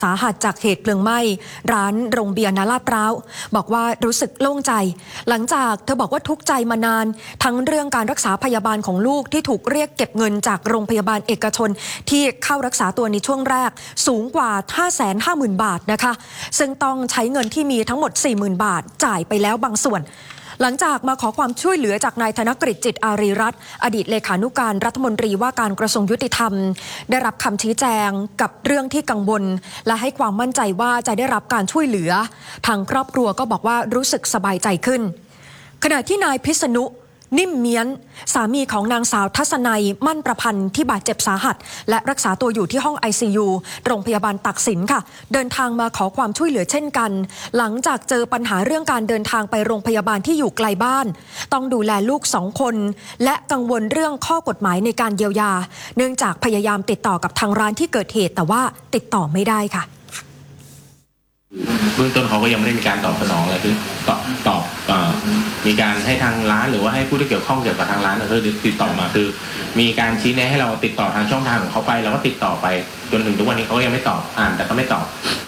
สาหัสจากเหตุเพลิงไหม้ร้านโรงเบียร์ณลาดพร้าวบอกว่ารู้สึกโล่งใจหลังจากเธอบอกว่าทุกข์ใจมานานทั้งเรื่องการรักษาพยาบาลของลูกที่ถูกเรียกเก็บเงินจากโรงพยาบาลเอกชนที่เข้ารักษาตัวในช่วงแรกสูงกว่า 550,000 บาทนะคะซึ่งต้องใช้เงินที่มีทั้งหมด 40,000 บาทจ่ายไปแล้วบางส่วนหลังจากมาขอความช่วยเหลือจากนายธนกฤษจิตอารีรัตน์อดีตเลขานุการรัฐมนตรีว่าการกระทรวงยุติธรรมได้รับคำชี้แจงกับเรื่องที่กังวลและให้ความมั่นใจว่าจะได้รับการช่วยเหลือทางครอบครัวก็บอกว่ารู้สึกสบายใจขึ้นขณะที่นายพิษณุนิ่มเมียนสามีของนางสาวทัศนัยมั่นประพันธ์ที่บาดเจ็บสาหัสและรักษาตัวอยู่ที่ห้อง ICU โรงพยาบาลตักสินค่ะเดินทางมาขอความช่วยเหลือเช่นกันหลังจากเจอปัญหาเรื่องการเดินทางไปโรงพยาบาลที่อยู่ไกลบ้านต้องดูแลลูก2 คนและกังวลเรื่องข้อกฎหมายในการเยียวยาเนื่องจากพยายามติดต่อกับทางร้านที่เกิดเหตุแต่ว่าติดต่อไม่ได้ค่ะเบื้องต้นเขาก็ยังไม่ได้มีการตอบสนองอะไรคือตอบมีการให้ทางร้านหรือว่าให้ผู้ที่เกี่ยวข้องเกี่ยวกับทางร้านคือติดต่อมาคือมีการชี้แนะให้เราติดต่อทางช่องทางของเขาไปเราก็ติดต่อไปจนถึงทุกวันนี้เขาก็ยังไม่ตอบแต่ก็ไม่ตอบ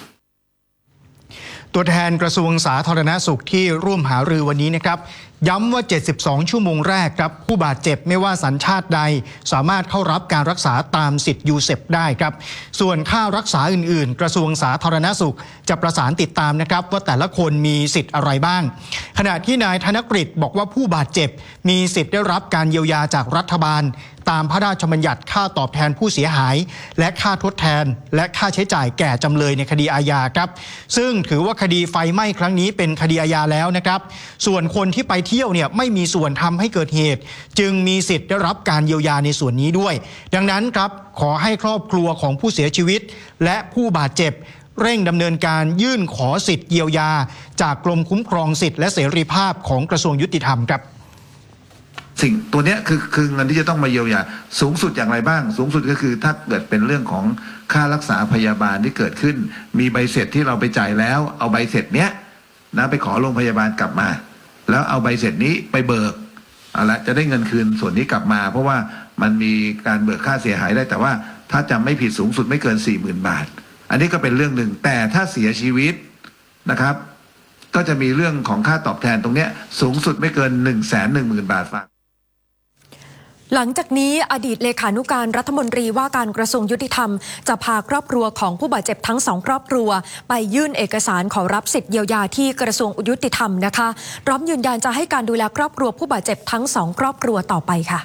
ตัวแทนกระทรวงสาธารณสุขที่ร่วมหารือวันนี้นะครับย้ำว่า72 ชั่วโมงแรกครับผู้บาดเจ็บไม่ว่าสัญชาติใดสามารถเข้ารับการรักษาตามสิทธิ์ยูเซปได้ครับส่วนค่ารักษาอื่นๆกระทรวงสาธารณสุขจะประสานติดตามนะครับว่าแต่ละคนมีสิทธิ์อะไรบ้างขณะที่นายธนกฤษบอกว่าผู้บาดเจ็บมีสิทธิ์ได้รับการเยียวยาจากรัฐบาลตามพระราชบัญญัติค่าตอบแทนผู้เสียหายและค่าทดแทนและค่าใช้จ่ายแก่จำเลยในคดีอาญาครับซึ่งถือว่าคดีไฟไหม้ครั้งนี้เป็นคดีอาญาแล้วนะครับส่วนคนที่ไปเที่ยวเนี่ยไม่มีส่วนทำให้เกิดเหตุจึงมีสิทธิ์ได้รับการเยียวยาในส่วนนี้ด้วยดังนั้นครับขอให้ครอบครัวของผู้เสียชีวิตและผู้บาดเจ็บเร่งดำเนินการยื่นขอสิทธิ์เยียวยาจากกรมคุ้มครองสิทธิและเสรีภาพของกระทรวงยุติธรรมครับสิ่งตัวนี้คือเงินที่จะต้องมาเยียวยาสูงสุดอย่างไรบ้างสูงสุดก็คือถ้าเกิดเป็นเรื่องของค่ารักษาพยาบาลที่เกิดขึ้นมีใบเสร็จที่เราไปจ่ายแล้วเอาใบเสร็จเนี้ยนะไปขอโรงพยาบาลกลับมาแล้วเอาใบเสร็จนี้ไปเบิกละจะได้เงินคืนส่วนนี้กลับมาเพราะว่ามันมีการเบิกค่าเสียหายได้แต่ว่าถ้าจำไม่ผิดสูงสุดไม่เกิน 40,000 บาทอันนี้ก็เป็นเรื่องหนึ่งแต่ถ้าเสียชีวิตนะครับก็จะมีเรื่องของค่าตอบแทนตรงนี้สูงสุดไม่เกิน 110,000 บาทหลังจากนี้อดีตเลขานุการรัฐมนตรีว่าการกระทรวงยุติธรรมจะพาครอบครัวของผู้บาดเจ็บทั้ง2 ครอบครัวไปยื่นเอกสารขอรับสิทธิเยียวยาที่กระทรวงยุติธรรมนะคะพร้อมยืนยันจะให้การดูแลครอบครัวผู้บาดเจ็บทั้ง2 ครอบครัวต่อไปค่ะ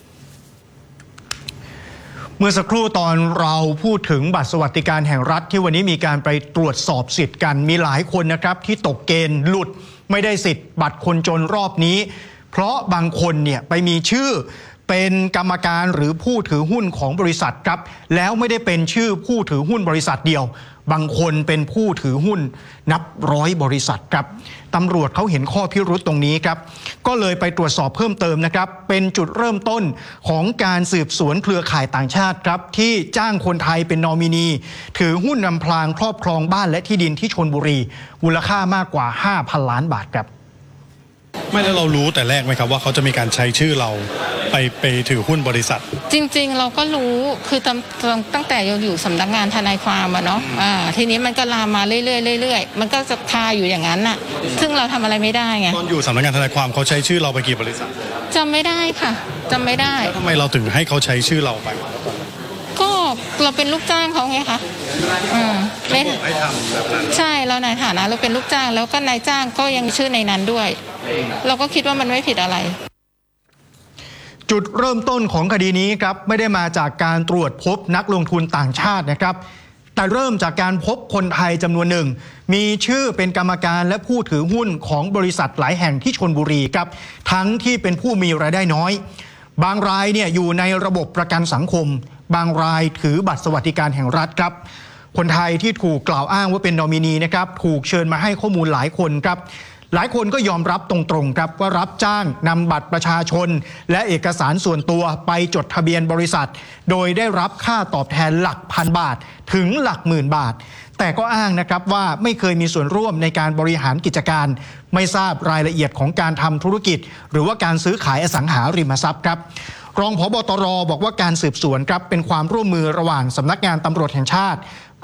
เมื่อสักครู่ตอนเราพูดถึงบัตรสวัสดิการแห่งรัฐที่วันนี้มีการไปตรวจสอบสิทธิ์กันมีหลายคนนะครับที่ตกเกณฑ์หลุดไม่ได้สิทธิ์บัตรคนจนรอบนี้เพราะบางคนเนี่ยไปมีชื่อเป็นกรรมการหรือผู้ถือหุ้นของบริษัทครับแล้วไม่ได้เป็นชื่อผู้ถือหุ้นบริษัทเดียวบางคนเป็นผู้ถือหุ้นนับร้อยบริษัทครับตำรวจเขาเห็นข้อพิรุธตรงนี้ครับก็เลยไปตรวจสอบเพิ่มเติมนะครับเป็นจุดเริ่มต้นของการสืบสวนเครือข่ายต่างชาติครับที่จ้างคนไทยเป็นนอมินีถือหุ้นอำพรางครอบครองบ้านและที่ดินที่ชลบุรีมูลค่ามากกว่า 5,000 ล้านบาทครับไม่แล้วเรารู้แต่แรกไหมครับว่าเขาจะมีการใช้ชื่อเราไปถือหุ้นบริษัทจริงๆเราก็รู้คือตั้งแต่อยู่สำนักงานทนายความเนาะทีนี้มันก็ลามมาเรื่อยๆมันก็จะคาอยู่อย่างนั้นน่ะซึ่งเราทำอะไรไม่ได้ไงตอนอยู่สำนักงานทนายความเขาใช้ชื่อเราไปกี่บริษัทจำไม่ได้ค่ะจำไม่ได้ทำไมเราถึงให้เขาใช้ชื่อเราไปก็เราเป็นลูกจ้างเขาไงคะไม่ให้ทำแบบนั้นใช่เราในฐานะเราเป็นลูกจ้างแล้วก็นายจ้างก็ยังชื่อในนั้นด้วยเราก็คิดว่ามันไม่ผิดอะไรจุดเริ่มต้นของคดีนี้ครับไม่ได้มาจากการตรวจพบนักลงทุนต่างชาตินะครับแต่เริ่มจากการพบคนไทยจำนวนหนึ่งมีชื่อเป็นกรรมการและผู้ถือหุ้นของบริษัทหลายแห่งที่ชลบุรีครับทั้งที่เป็นผู้มีรายได้น้อยบางรายเนี่ยอยู่ในระบบประกันสังคมบางรายถือบัตรสวัสดิการแห่งรัฐครับคนไทยที่ถูกกล่าวอ้างว่าเป็นนอมินีนะครับถูกเชิญมาให้ข้อมูลหลายคนครับหลายคนก็ยอมรับตรงๆครับว่ารับจ้างนำบัตรประชาชนและเอกสารส่วนตัวไปจดทะเบียนบริษัทโดยได้รับค่าตอบแทนหลักพันบาทถึงหลักหมื่นบาทแต่ก็อ้างนะครับว่าไม่เคยมีส่วนร่วมในการบริหารกิจการไม่ทราบรายละเอียดของการทำธุรกิจหรือว่าการซื้อขายอสังหาริมทรัพย์ครับรองผบ.ตร.บอกว่าการสืบสวนครับเป็นความร่วมมือระหว่างสำนักงานตำรวจแห่งชาติ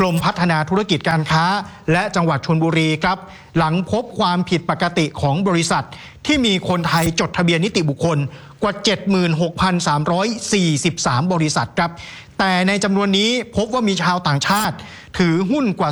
กรมพัฒนาธุรกิจการค้าและจังหวัดชลบุรีครับหลังพบความผิดปกติของบริษัทที่มีคนไทยจดทะเบียนนิติบุคคลกว่า 76,343 บริษัทครับแต่ในจำนวนนี้พบว่ามีชาวต่างชาติถือหุ้นกว่า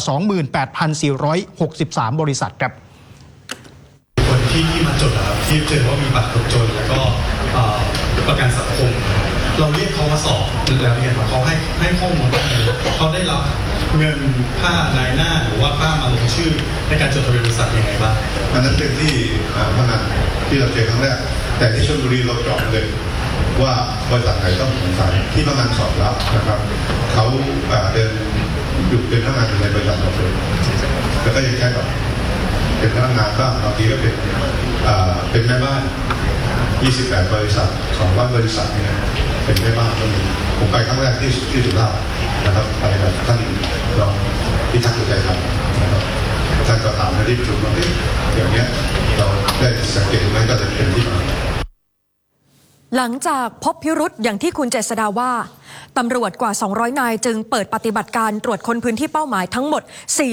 28,463 บริษัทครับคนที่มาจดนะครับที่เจอว่ามีบัตรคนจนแล้วก็ประกันสังคมเราเรียกเขามาสอบแล้วเนี่ยเขาให้ข้อมูลว่าเขาได้รับเงินค่านายหน้าหรือว่าค่ามาลงชื่อในการจดทะเบียนบริษัทยังไงบ้างอันนั้นเป็นที่พนันที่เราเจอครั้งแรกแต่ที่ชลบุรีเราเจาะเลยว่าบริษัทไหนต้องสงสัยที่พนันสอบรับนะครับเขาเดินอยู่เป็นพนักงานอยู่ในบริษัทเราเลยแล้วก็ยังแค่แบบเป็นพนักงานบ้างบางทีก็เป็นแม่บ้าน28 บริษัท200 บริษัทเนี่ยเป็นแม่บ้านก็มีผมไปครั้งแรกที่สุราษฎร์นะครับไปกับท่านรองพิทักษ์อุทัยธรรมนะครับท่านก็ถามในที่ประชุมว่าอย่างเนี้ยเราได้สังเกตไหมก็จะเป็นที่มาหลังจากพบพิรุธอย่างที่คุณเจษฎาว่าตำรวจกว่า200นายจึงเปิดปฏิบัติการตรวจค้นพื้นที่เป้าหมายทั้งหมด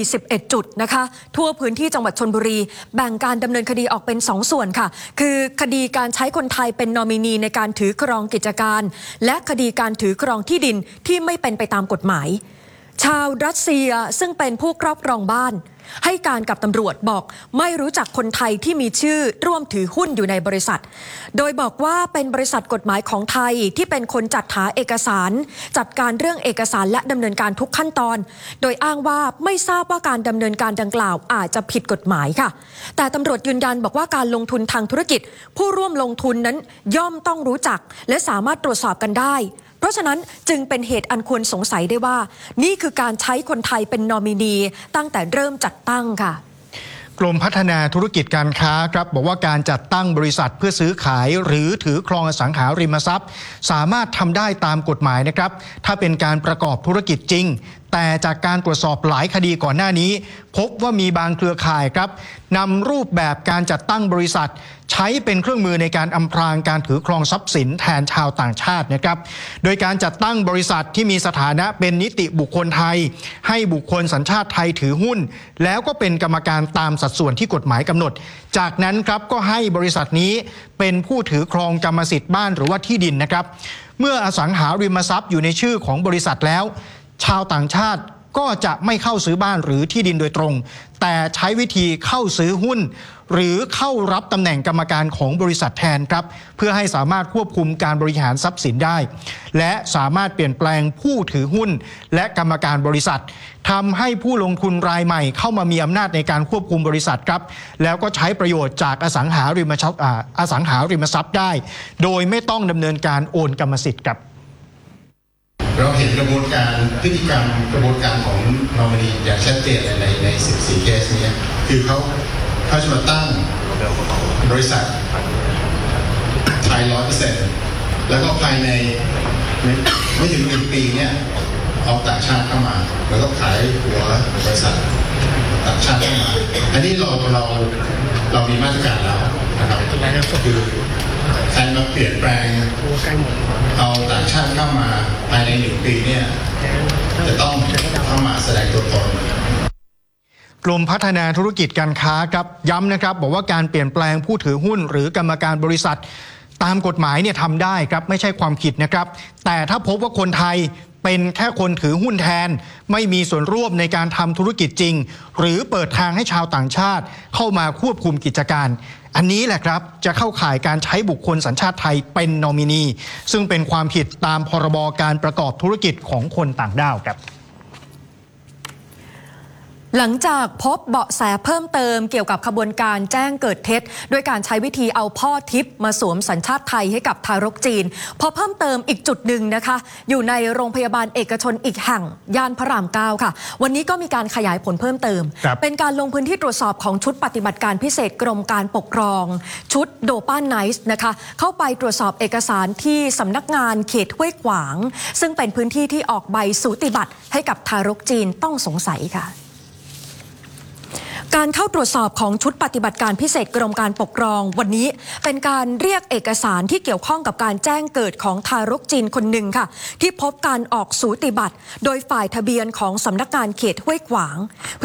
41จุดนะคะทั่วพื้นที่จังหวัดชลบุรีแบ่งการดำเนินคดีออกเป็น2ส่วนค่ะคือคดีการใช้คนไทยเป็นนอมินีในการถือครองกิจการและคดีการถือครองที่ดินที่ไม่เป็นไปตามกฎหมายชาวรัสเซียซึ่งเป็นผู้ครอบครองบ้านให้การกับตำรวจบอกไม่รู้จักคนไทยที่มีชื่อร่วมถือหุ้นอยู่ในบริษัทโดยบอกว่าเป็นบริษัทกฎหมายของไทยที่เป็นคนจัดหาเอกสารจัดการเรื่องเอกสารและดำเนินการทุกขั้นตอนโดยอ้างว่าไม่ทราบว่าการดำเนินการดังกล่าวอาจจะผิดกฎหมายค่ะแต่ตำรวจยืนยันบอกว่าการลงทุนทางธุรกิจผู้ร่วมลงทุนนั้นย่อมต้องรู้จักและสามารถตรวจสอบกันได้เพราะฉะนั้นจึงเป็นเหตุอันควรสงสัยได้ว่านี่คือการใช้คนไทยเป็นนอมินีตั้งแต่เริ่มจัดตั้งค่ะกรมพัฒนาธุรกิจการค้าครับบอกว่าการจัดตั้งบริษัทเพื่อซื้อขายหรือถือครองอสังหาริมทรัพย์สามารถทำได้ตามกฎหมายนะครับถ้าเป็นการประกอบธุรกิจจริงแต่จากการตรวจสอบหลายคดีก่อนหน้านี้พบว่ามีบางเครือข่ายครับนำรูปแบบการจัดตั้งบริษัทใช้เป็นเครื่องมือในการอำพรางการถือครองทรัพย์สินแทนชาวต่างชาตินะครับโดยการจัดตั้งบริษัทที่มีสถานะเป็นนิติบุคคลไทยให้บุคคลสัญชาติไทยถือหุ้นแล้วก็เป็นกรรมการตามสัดส่วนที่กฎหมายกำหนดจากนั้นครับก็ให้บริษัทนี้เป็นผู้ถือครองกรรมสิทธิ์บ้านหรือว่าที่ดินนะครับเมื่ออสังหาริมทรัพย์อยู่ในชื่อของบริษัทแล้วชาวต่างชาติก็จะไม่เข้าซื้อบ้านหรือที่ดินโดยตรงแต่ใช้วิธีเข้าซื้อหุ้นหรือเข้ารับตำแหน่งกรรมการของบริษัทแทนครับเพื่อให้สามารถควบคุมการบริหารทรัพย์สินได้และสามารถเปลี่ยนแปลงผู้ถือหุ้นและกรรมการบริษัททำให้ผู้ลงทุนรายใหม่เข้ามามีอำนาจในการควบคุมบริษัทครับแล้วก็ใช้ประโยชน์จากอสังหาริมทรัพย์ได้โดยไม่ต้องดำเนินการโอนกรรมสิทธิ์ครับเราเห็นกระบวนการพฤติกรรมกระบวนการของนอมินีอย่างชัดเจนใน14เคสนี้คือเขาจะมาตั้งบริษัทไทย 100% แล้วก็ภายในไม่ถึง1 ปีเนี่ยเอาต่างชาติเข้ามาแล้วก็ขายหัวบริษัทต่างชาติเข้ามาอันนี้เรามีมาตรการแล้วนะครับคือใครมาเปลี่ยนแปลงเอาต่างชาติเข้ามาภายใน1 ปีเนี่ยจะต้องเข้ามาแสดงตัวตนกรมพัฒนาธุรกิจการค้าครับย้ำนะครับบอกว่าการเปลี่ยนแปลงผู้ถือหุ้นหรือกรรมการบริษัทตามกฎหมายเนี่ยทำได้ครับไม่ใช่ความผิดนะครับแต่ถ้าพบว่าคนไทยเป็นแค่คนถือหุ้นแทนไม่มีส่วนร่วมในการทำธุรกิจจริงหรือเปิดทางให้ชาวต่างชาติเข้ามาควบคุมกิจการอันนี้แหละครับจะเข้าข่ายการใช้บุคคลสัญชาติไทยเป็นนอมินีซึ่งเป็นความผิดตามพรบการประกอบธุรกิจของคนต่างด้าวครับหลังจากพบเบาะแสเพิ่มเติมเกี่ยวกับขบวนการแจ้งเกิดเท็จด้วยการใช้วิธีเอาพ่อทิพย์มาสวมสัญชาติไทยให้กับทารกจีนพอเพิ่มเติมอีกจุดหนึ่งนะคะอยู่ในโรงพยาบาลเอกชนอีกแห่งย่านพระราม 9ค่ะวันนี้ก็มีการขยายผลเพิ่มเติมเป็นการลงพื้นที่ตรวจสอบของชุดปฏิบัติการพิเศษกรมการปกครองชุดโดป้าไนซ์นะคะเข้าไปตรวจสอบเอกสารที่สำนักงานเขตห้วยขวางซึ่งเป็นพื้นที่ที่ออกใบสูติบัตรให้กับทารกจีนต้องสงสัยค่ะการเข้าตรวจสอบของชุดปฏิบัติการพิเศษกรมการปกครองวันนี้เป็นการเรียกเอกสารที่เกี่ยวข้องกับการแจ้งเกิดของทารกจีนคนหนึ่งค่ะที่พบการออกสูติบัตรโดยฝ่ายทะเบียนของสำนักงานเขตห้วยขวาง